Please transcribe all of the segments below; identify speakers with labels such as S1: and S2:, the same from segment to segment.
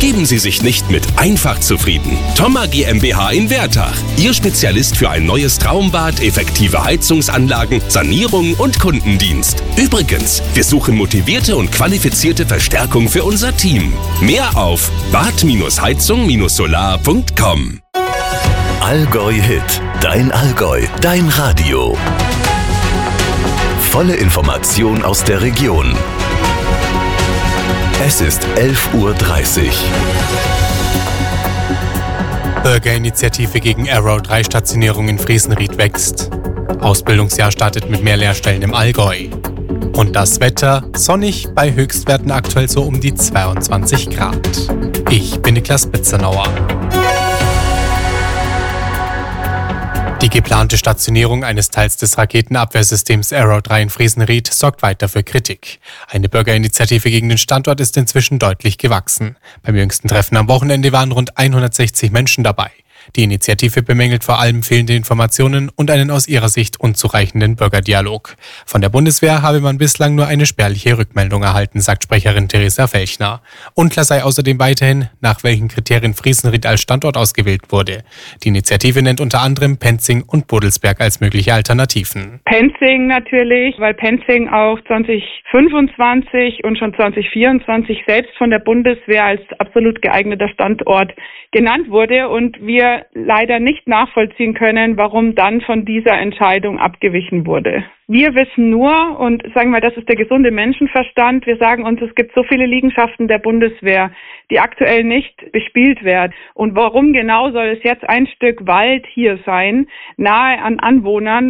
S1: Geben Sie sich nicht mit einfach zufrieden. Thoma GmbH in Wertach. Ihr Spezialist für ein neues Traumbad, effektive Heizungsanlagen, Sanierung und Kundendienst. Übrigens, wir suchen motivierte und qualifizierte Verstärkung für unser Team. Mehr auf bad-heizung-solar.com.
S2: Allgäu Hit. Dein Allgäu. Dein Radio. Volle Information aus der Region. Es ist 11:30 Uhr.
S3: Bürgerinitiative gegen Arrow-3-Stationierung in Friesenried wächst. Ausbildungsjahr startet mit mehr Lehrstellen im Allgäu. Und das Wetter sonnig bei Höchstwerten aktuell so um die 22 Grad. Ich bin Niklas Bitzenauer. Die geplante Stationierung eines Teils des Raketenabwehrsystems Arrow 3 in Friesenried sorgt weiter für Kritik. Eine Bürgerinitiative gegen den Standort ist inzwischen deutlich gewachsen. Beim jüngsten Treffen am Wochenende waren rund 160 Menschen dabei. Die Initiative bemängelt vor allem fehlende Informationen und einen aus ihrer Sicht unzureichenden Bürgerdialog. Von der Bundeswehr habe man bislang nur eine spärliche Rückmeldung erhalten, sagt Sprecherin Theresa Felchner. Unklar sei außerdem weiterhin, nach welchen Kriterien Friesenried als Standort ausgewählt wurde. Die Initiative nennt unter anderem Penzing und Bodelsberg als mögliche Alternativen.
S4: Penzing natürlich, weil Penzing auch 2025 und schon 2024 selbst von der Bundeswehr als absolut geeigneter Standort genannt wurde und wir leider nicht nachvollziehen können, warum dann von dieser Entscheidung abgewichen wurde. Wir wissen nur, und sagen wir, das ist der gesunde Menschenverstand, wir sagen uns, es gibt so viele Liegenschaften der Bundeswehr, die aktuell nicht bespielt werden. Und warum genau soll es jetzt ein Stück Wald hier sein, nahe an Anwohnern?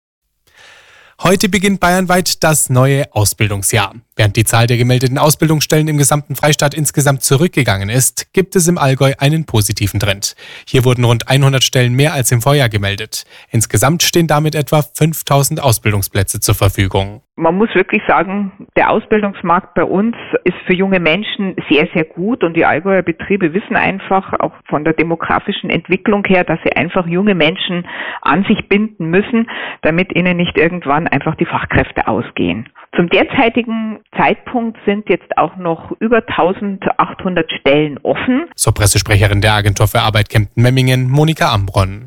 S3: Heute beginnt bayernweit das neue Ausbildungsjahr. Während die Zahl der gemeldeten Ausbildungsstellen im gesamten Freistaat insgesamt zurückgegangen ist, gibt es im Allgäu einen positiven Trend. Hier wurden rund 100 Stellen mehr als im Vorjahr gemeldet. Insgesamt stehen damit etwa 5.000 Ausbildungsplätze zur Verfügung.
S5: Man muss wirklich sagen, der Ausbildungsmarkt bei uns ist für junge Menschen sehr, sehr gut und die Allgäuer Betriebe wissen einfach, auch von der demografischen Entwicklung her, dass sie einfach junge Menschen an sich binden müssen, damit ihnen nicht irgendwann einfach die Fachkräfte ausgehen. Zum derzeitigen Zeitpunkt sind jetzt auch noch über 1.800 Stellen offen.
S3: So Pressesprecherin der Agentur für Arbeit Kempten-Memmingen, Monika Ambronn.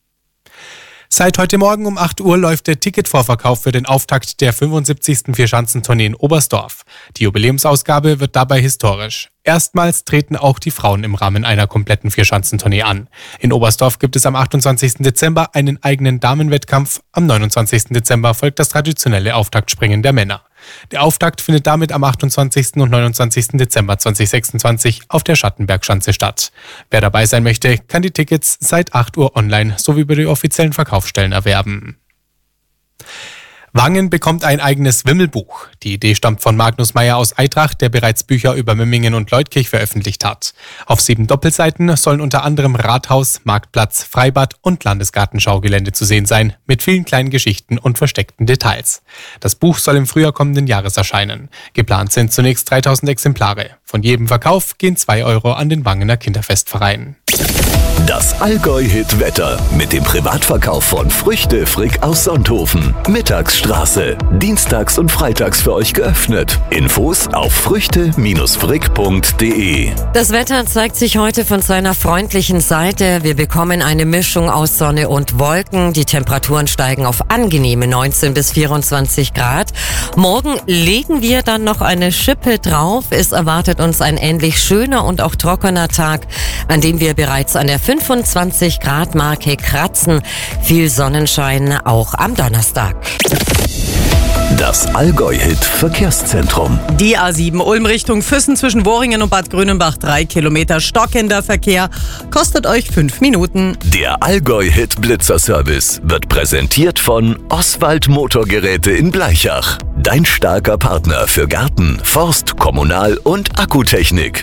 S3: Seit heute Morgen um 8 Uhr läuft der Ticketvorverkauf für den Auftakt der 75. Vierschanzentournee in Oberstdorf. Die Jubiläumsausgabe wird dabei historisch. Erstmals treten auch die Frauen im Rahmen einer kompletten Vierschanzentournee an. In Oberstdorf gibt es am 28. Dezember einen eigenen Damenwettkampf. Am 29. Dezember folgt das traditionelle Auftaktspringen der Männer. Der Auftakt findet damit am 28. und 29. Dezember 2026 auf der Schattenbergschanze statt. Wer dabei sein möchte, kann die Tickets seit 8 Uhr online sowie über die offiziellen Verkaufsstellen erwerben. Wangen bekommt ein eigenes Wimmelbuch. Die Idee stammt von Magnus Meyer aus Eitrach, der bereits Bücher über Memmingen und Leutkirch veröffentlicht hat. Auf 7 Doppelseiten sollen unter anderem Rathaus, Marktplatz, Freibad und Landesgartenschaugelände zu sehen sein, mit vielen kleinen Geschichten und versteckten Details. Das Buch soll im Frühjahr kommenden Jahres erscheinen. Geplant sind zunächst 3.000 Exemplare. Von jedem Verkauf gehen 2 Euro an den Wangener Kinderfestverein.
S2: Das Allgäu-Hit-Wetter mit dem Privatverkauf von Früchte Frick aus Sonthofen. Mittagsstraße. Dienstags und freitags für euch geöffnet. Infos auf früchte-frick.de.
S6: Das Wetter zeigt sich heute von seiner freundlichen Seite. Wir bekommen eine Mischung aus Sonne und Wolken. Die Temperaturen steigen auf angenehme 19 bis 24 Grad. Morgen legen wir dann noch eine Schippe drauf. Es erwartet uns ein ähnlich schöner und auch trockener Tag, an dem wir bereits an der 25 Grad Marke kratzen. Viel Sonnenschein auch am Donnerstag.
S2: Das Allgäu-Hit Verkehrszentrum.
S7: Die A7 Ulm Richtung Füssen zwischen Worringen und Bad Grünenbach 3 Kilometer stockender Verkehr. Kostet euch 5 Minuten.
S2: Der Allgäu-Hit Blitzerservice wird präsentiert von Oswald Motorgeräte in Blaichach. Dein starker Partner für Garten, Forst, Kommunal- und Akkutechnik.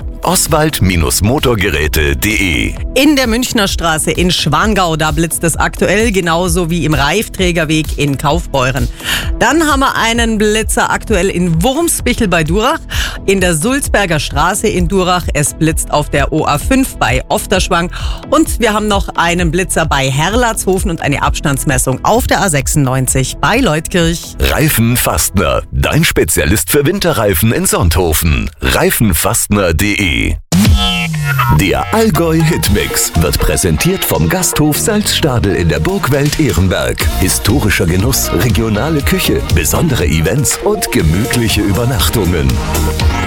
S2: Oswald-Motorgeräte.de.
S7: In der Münchner Straße in Schwangau, da blitzt es aktuell, genauso wie im Reifträgerweg in Kaufbeuren. Dann haben wir einen Blitzer aktuell in Wurmsbichel bei Durach, in der Sulzberger Straße in Durach. Es blitzt auf der OA5 bei Ofterschwang und wir haben noch einen Blitzer bei Herlatzhofen und eine Abstandsmessung auf der A96 bei Leutkirch.
S2: Reifenfastner, dein Spezialist für Winterreifen in Sonthofen. Reifenfastner.de. Der Allgäu Hitmix wird präsentiert vom Gasthof Salzstadel in der Burgwelt Ehrenberg. Historischer Genuss, regionale Küche, besondere Events und gemütliche Übernachtungen.